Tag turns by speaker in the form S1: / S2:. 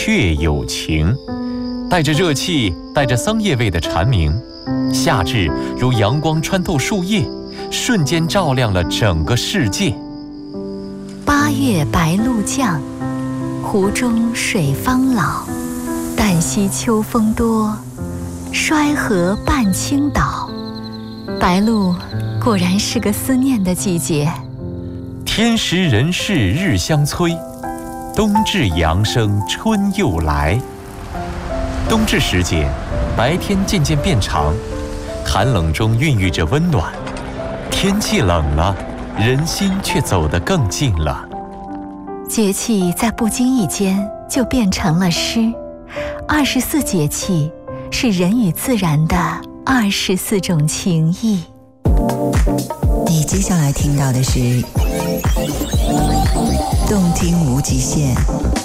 S1: 确有情。带着热气，带着桑叶味的蝉鸣，夏至如阳光穿透树叶，瞬间照亮了整个世界。
S2: 8月白露降，湖中水方老。旦夕秋风多，衰河半倾倒。白露果然是个思念的季节。
S1: 天时人事日相催，冬至阳生春又来。冬至时节，白天渐渐变长，寒冷中孕育着温暖。天气冷了，人心却走得更近了。
S2: 节气在不经意间就变成了诗。24节气是人与自然的24种情谊。
S3: 你接下来听到的是动听无极限